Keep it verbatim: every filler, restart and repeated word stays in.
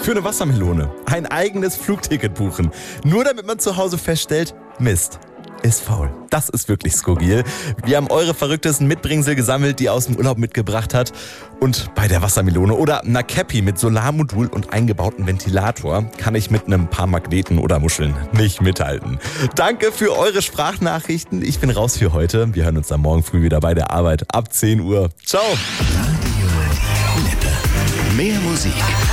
Für eine Wassermelone ein eigenes Flugticket buchen. Nur damit man zu Hause feststellt, Mist, ist faul. Das ist wirklich skurril. Wir haben eure verrücktesten Mitbringsel gesammelt, die ihr aus dem Urlaub mitgebracht hat. Und bei der Wassermelone oder einer Cappy mit Solarmodul und eingebauten Ventilator kann ich mit einem paar Magneten oder Muscheln nicht mithalten. Danke für eure Sprachnachrichten. Ich bin raus für heute. Wir hören uns dann morgen früh wieder bei der Arbeit ab zehn Uhr. Ciao. Radio Lippe. Mehr Musik.